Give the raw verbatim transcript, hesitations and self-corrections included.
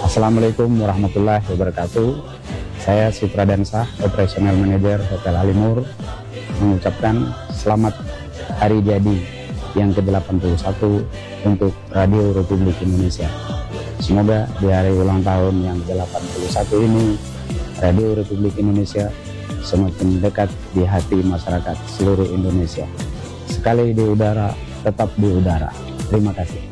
Assalamualaikum warahmatullahi wabarakatuh. Saya Supradansa, Operational Manager Hotel Alimur, mengucapkan selamat hari jadi yang ke delapan puluh satu untuk Radio Republik Indonesia. Semoga di hari ulang tahun yang ke delapan puluh satu ini, Radio Republik Indonesia semakin dekat di hati masyarakat seluruh Indonesia. Sekali di udara, tetap di udara. Terima kasih.